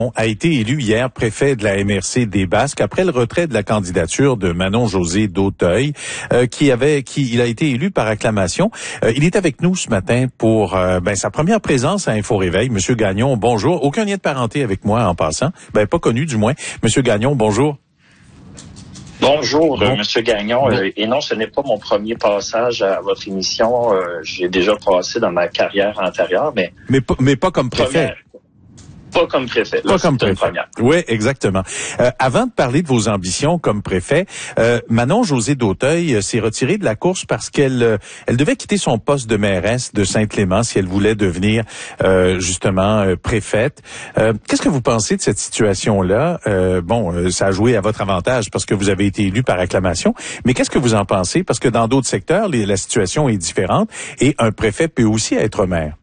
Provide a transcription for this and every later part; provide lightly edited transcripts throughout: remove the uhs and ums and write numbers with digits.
A été élu hier préfet de la MRC des Basques après le retrait de la candidature de Manon-Josée d'Auteuil, il a été élu par acclamation. Il est avec nous ce matin pour sa première présence à Info Réveil. Monsieur Gagnon, bonjour. Aucun lien de parenté avec moi en passant. Pas connu du moins. Monsieur Gagnon, bonjour. Bonjour, Monsieur Gagnon. Et non, ce n'est pas mon premier passage à votre émission. J'ai déjà passé dans ma carrière antérieure, mais pas comme préfet. Pas comme préfet. Pas comme préfet. Oui, exactement. Avant de parler de vos ambitions comme préfet, Manon-Josée d'Auteuil s'est retirée de la course parce qu'elle devait quitter son poste de mairesse de Saint-Clément si elle voulait devenir préfète. Qu'est-ce que vous pensez de cette situation-là? Ça a joué à votre avantage parce que vous avez été élu par acclamation, mais qu'est-ce que vous en pensez? Parce que dans d'autres secteurs, la situation est différente et un préfet peut aussi être maire.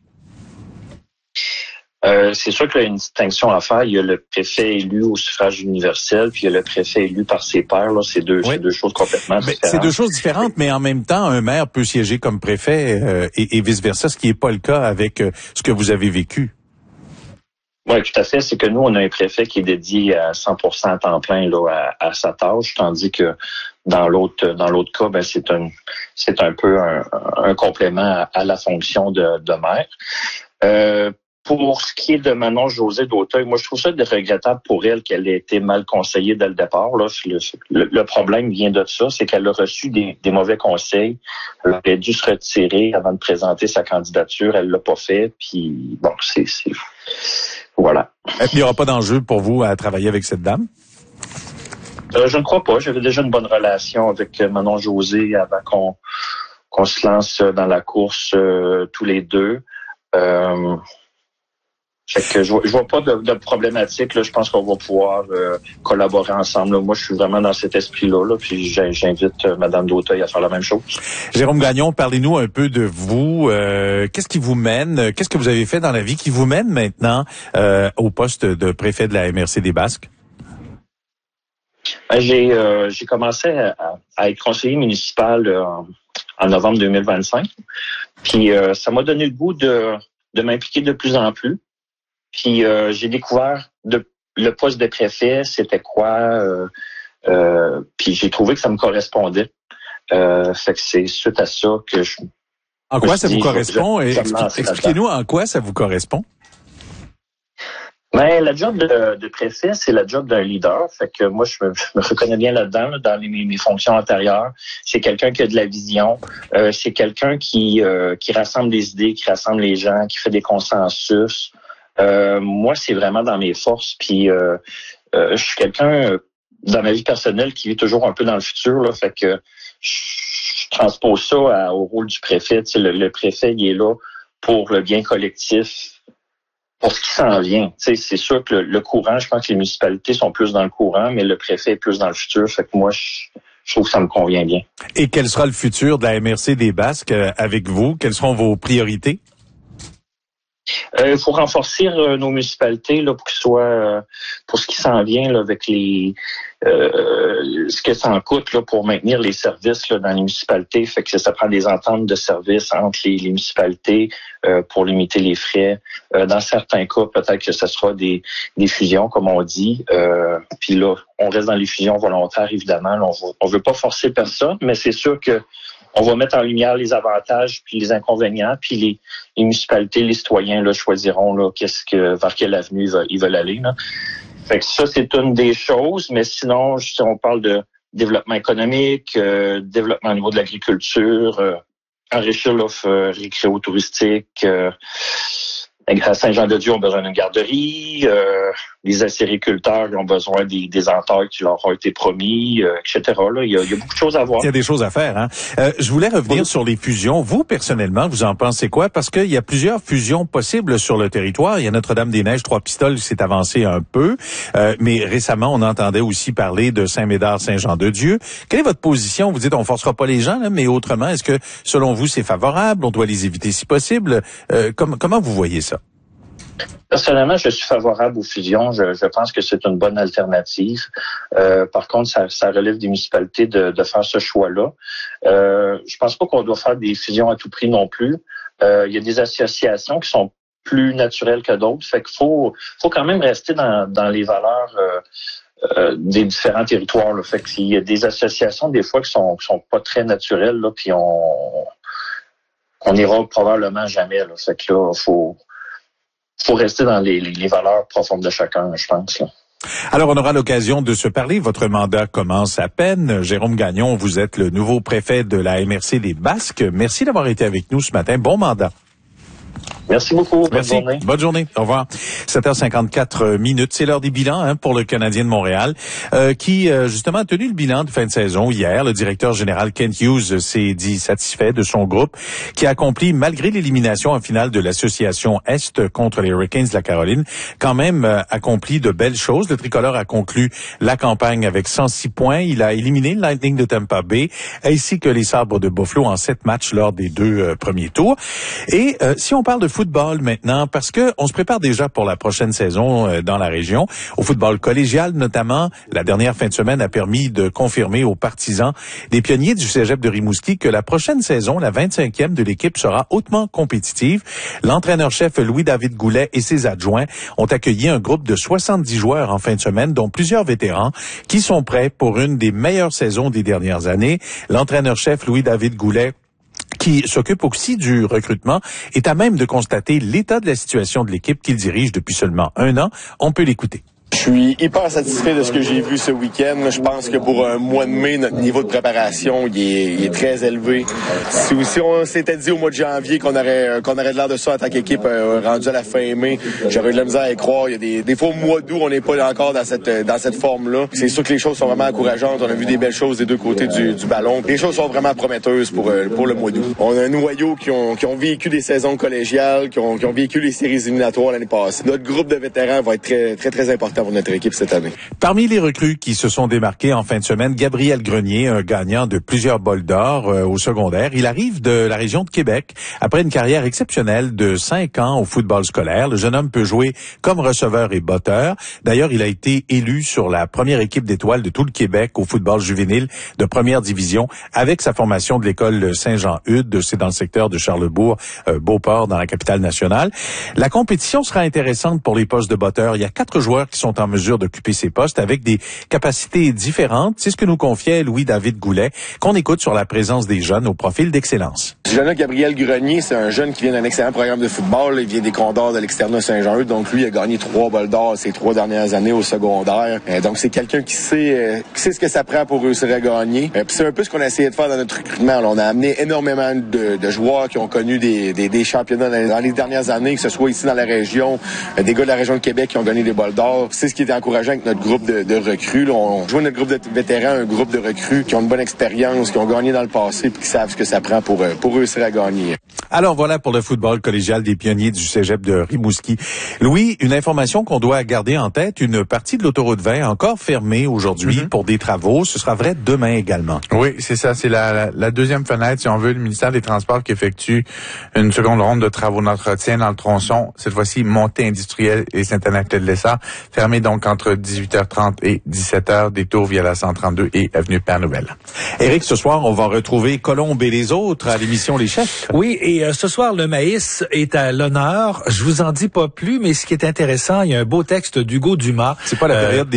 C'est sûr qu'il y a une distinction à faire. Il y a le préfet élu au suffrage universel, puis il y a le préfet élu par ses pairs. Là, c'est deux choses complètement différentes. C'est deux choses différentes, mais en même temps, un maire peut siéger comme préfet et vice-versa, ce qui n'est pas le cas avec ce que vous avez vécu. Oui, tout à fait. C'est que nous, on a un préfet qui est dédié à 100% à temps plein là, à sa tâche, tandis que dans l'autre cas, c'est un peu un complément à la fonction de maire. Pour ce qui est de Manon-Josée d'Auteuil, moi, je trouve ça regrettable pour elle qu'elle ait été mal conseillée dès le départ. Là. Le problème vient de ça, c'est qu'elle a reçu des mauvais conseils. Elle aurait dû se retirer avant de présenter sa candidature. Elle l'a pas fait. Puis, bon, voilà. Il n'y aura pas d'enjeu pour vous à travailler avec cette dame? Je ne crois pas. J'avais déjà une bonne relation avec Manon-Josée avant qu'on se lance dans la course tous les deux. Fait que je vois pas de problématique. Là. Je pense qu'on va pouvoir collaborer ensemble. Là. Moi, je suis vraiment dans cet esprit-là. Là, puis j'invite Mme d'Auteuil à faire la même chose. Jérôme Gagnon, parlez-nous un peu de vous. Qu'est-ce qui vous mène? Qu'est-ce que vous avez fait dans la vie qui vous mène maintenant au poste de préfet de la MRC des Basques? J'ai commencé à être conseiller municipal en novembre 2025. Puis ça m'a donné le goût de m'impliquer de plus en plus. Puis j'ai découvert le poste de préfet, c'était quoi. Puis j'ai trouvé que ça me correspondait. Fait que c'est suite à ça que je... En quoi ça vous correspond? Expliquez-nous en quoi ça vous correspond. La job de préfet, c'est la job d'un leader. Fait que moi, je me reconnais bien là-dedans, là, dans mes fonctions antérieures. C'est quelqu'un qui a de la vision. C'est quelqu'un qui rassemble des idées, qui rassemble les gens, qui fait des consensus. Moi, c'est vraiment dans mes forces. Puis je suis quelqu'un dans ma vie personnelle qui vit toujours un peu dans le futur. Là, fait que je transpose ça au rôle du préfet. Tu sais, le préfet, il est là pour le bien collectif, pour ce qui s'en vient. Tu sais, c'est sûr que le courant, je pense que les municipalités sont plus dans le courant, mais le préfet est plus dans le futur. Fait que moi, je trouve que ça me convient bien. Et quel sera le futur de la MRC des Basques avec vous? Quelles seront vos priorités? Il faut renforcer nos municipalités là, pour ce qui s'en vient là, avec ce que ça en coûte là, pour maintenir les services là, dans les municipalités. Fait que ça prend des ententes de services entre les municipalités pour limiter les frais. Dans certains cas, peut-être que ce sera des fusions, comme on dit. Puis là, on reste dans les fusions volontaires, évidemment. Là, on veut pas forcer personne, mais c'est sûr que on va mettre en lumière les avantages puis les inconvénients, puis les municipalités, les citoyens là, choisiront là, vers quelle avenue ils veulent aller. Là. Fait que ça, c'est une des choses, mais sinon, si on parle de développement économique, développement au niveau de l'agriculture, enrichir l'offre récréo-touristique. À Saint-Jean-de-Dieu, on a besoin d'une garderie. Les acériculteurs ont besoin des entailles qui leur ont été promis, etc. Là, il y a beaucoup de choses à voir. Il y a des choses à faire. Hein? Je voulais revenir sur les fusions. Vous, personnellement, vous en pensez quoi? Parce qu'il y a plusieurs fusions possibles sur le territoire. Il y a Notre-Dame-des-Neiges, Trois-Pistoles qui s'est avancé un peu. Mais récemment, on entendait aussi parler de Saint-Médard, Saint-Jean-de-Dieu. Quelle est votre position? Vous dites on forcera pas les gens, là, mais autrement, est-ce que, selon vous, c'est favorable? On doit les éviter si possible. Comment vous voyez ça? Personnellement, je suis favorable aux fusions. Je pense que c'est une bonne alternative. Par contre, ça relève des municipalités de faire ce choix-là. Je pense pas qu'on doit faire des fusions à tout prix non plus. Il y a des associations qui sont plus naturels que d'autres. Fait qu'il faut quand même rester dans les valeurs des différents territoires. Là. Fait qu'il y a des associations des fois qui sont pas très naturelles, là, puis on n'ira probablement jamais. Là. Fait que là, faut rester dans les valeurs profondes de chacun, je pense. Là. Alors, on aura l'occasion de se parler. Votre mandat commence à peine. Jérôme Gagnon, vous êtes le nouveau préfet de la MRC des Basques. Merci d'avoir été avec nous ce matin. Bon mandat. Merci beaucoup. Bonne journée. Bonne journée. Au revoir. 7h54. C'est l'heure des bilans pour le Canadien de Montréal qui justement a tenu le bilan de fin de saison hier. Le directeur général Kent Hughes s'est dit satisfait de son groupe qui a accompli, malgré l'élimination en finale de l'association Est contre les Hurricanes de la Caroline, quand même accompli de belles choses. Le tricolore a conclu la campagne avec 106 points. Il a éliminé le Lightning de Tampa Bay ainsi que les Sabres de Buffalo en 7 matchs lors des 2 premiers tours. Et si on parle de football maintenant, parce que on se prépare déjà pour la prochaine saison dans la région. Au football collégial, notamment, la dernière fin de semaine a permis de confirmer aux partisans des pionniers du cégep de Rimouski que la prochaine saison, la 25e de l'équipe, sera hautement compétitive. L'entraîneur-chef Louis-David Goulet et ses adjoints ont accueilli un groupe de 70 joueurs en fin de semaine, dont plusieurs vétérans, qui sont prêts pour une des meilleures saisons des dernières années. L'entraîneur-chef Louis-David Goulet, qui s'occupe aussi du recrutement, est à même de constater l'état de la situation de l'équipe qu'il dirige depuis seulement 1 an. On peut l'écouter. Je suis hyper satisfait de ce que j'ai vu ce week-end. Je pense que pour un mois de mai, notre niveau de préparation il est très élevé. Si on s'était dit au mois de janvier qu'on aurait de l'air de ça en tant qu'équipe rendu à la fin mai, j'aurais de la misère à y croire. Il y a des fois au mois d'août, on n'est pas encore dans cette forme-là. C'est sûr que les choses sont vraiment encourageantes. On a vu des belles choses des deux côtés du ballon. Les choses sont vraiment prometteuses pour le mois d'août. On a un noyau qui ont vécu des saisons collégiales, qui ont vécu les séries éliminatoires l'année passée. Notre groupe de vétérans va être très, très, très important pour notre équipe cette année. Parmi les recrues qui se sont démarquées en fin de semaine, Gabriel Grenier, un gagnant de plusieurs bols d'or au secondaire. Il arrive de la région de Québec après une carrière exceptionnelle de 5 ans au football scolaire. Le jeune homme peut jouer comme receveur et botteur. D'ailleurs, il a été élu sur la première équipe d'étoiles de tout le Québec au football juvénile de première division avec sa formation de l'école Saint-Jean-Eudes. C'est dans le secteur de Charlesbourg, Beauport, dans la capitale nationale. La compétition sera intéressante pour les postes de botteur. Il y a 4 joueurs qui sont en mesure d'occuper ces postes avec des capacités différentes. C'est ce que nous confiait Louis-David Goulet, qu'on écoute sur la présence des jeunes au profil d'excellence. Ce jeune-là, Gabriel Grenier, c'est un jeune qui vient d'un excellent programme de football. Il vient des Condors de l'externat Saint-Jean-Eudes. Donc, lui, il a gagné 3 bols d'or ces 3 dernières années au secondaire. Donc, c'est quelqu'un qui sait ce que ça prend pour réussir à gagner. Puis c'est un peu ce qu'on a essayé de faire dans notre recrutement. Là, on a amené énormément de joueurs qui ont connu des championnats dans les dernières années, que ce soit ici dans la région, des gars de la région de Québec qui ont gagné des bols d'or. C'est ce qui était encourageant avec notre groupe de recrues. Là, on joue notre groupe de vétérans, un groupe de recrues qui ont une bonne expérience, qui ont gagné dans le passé puis qui savent ce que ça prend pour réussir à gagner. Alors voilà pour le football collégial des pionniers du cégep de Rimouski. Louis, une information qu'on doit garder en tête, une partie de l'autoroute 20 encore fermée aujourd'hui pour des travaux. Ce sera vrai demain également. Oui, c'est ça. C'est la deuxième fenêtre, si on veut, le ministère des Transports qui effectue une seconde ronde de travaux d'entretien dans le tronçon. Cette fois-ci, montée industrielle et Saint-Anaclet-de-Lessard, fermée donc entre 18h30 et 17h, détour via la 132 et avenue Père-Nouvelle. Éric, ce soir, on va retrouver Colombe et les autres à l'émission Les Chefs. Oui, et ce soir, le maïs est à l'honneur. Je vous en dis pas plus, mais ce qui est intéressant, il y a un beau texte d'Hugo Dumas. C'est pas la période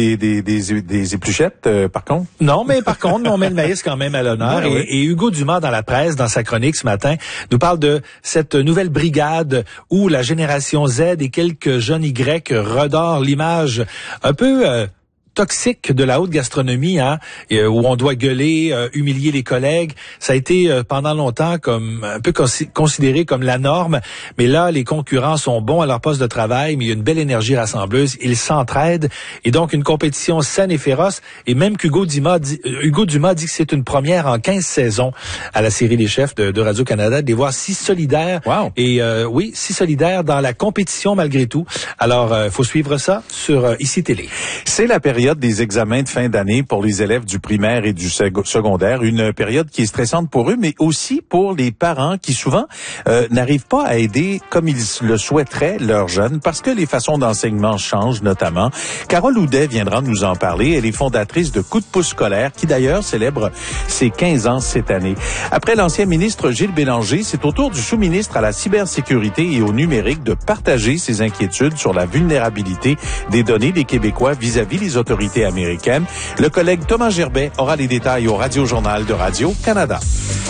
des épluchettes, par contre? Non, mais par contre, on met le maïs quand même à l'honneur. Oui. Et Hugo Dumas, dans la presse, dans sa chronique ce matin, nous parle de cette nouvelle brigade où la génération Z et quelques jeunes Y redorent l'image un peu toxique de la haute gastronomie, où on doit gueuler, humilier les collègues. Ça a été pendant longtemps comme un peu considéré comme la norme, mais là les concurrents sont bons à leur poste de travail, mais il y a une belle énergie rassembleuse, ils s'entraident et donc une compétition saine et féroce. Et même qu'Hugo Dumas dit que c'est une première en 15 saisons à la série Les Chefs de Radio-Canada de les voir si solidaires. Wow. Et si solidaires dans la compétition malgré tout. Alors faut suivre ça sur ICI Télé. C'est la période période des examens de fin d'année pour les élèves du primaire et du secondaire, une période qui est stressante pour eux, mais aussi pour les parents qui souvent n'arrivent pas à aider comme ils le souhaiteraient leurs jeunes parce que les façons d'enseignement changent notamment. Carole Houdet viendra nous en parler. Elle est fondatrice de Coup de pouce scolaire qui d'ailleurs célèbre ses 15 ans cette année. Après l'ancien ministre Gilles Bélanger, c'est au tour du sous-ministre à la cybersécurité et au numérique de partager ses inquiétudes sur la vulnérabilité des données des Québécois vis-à-vis des autorités américaines. Le collègue Thomas Gerbet aura les détails au Radio-Journal de Radio-Canada.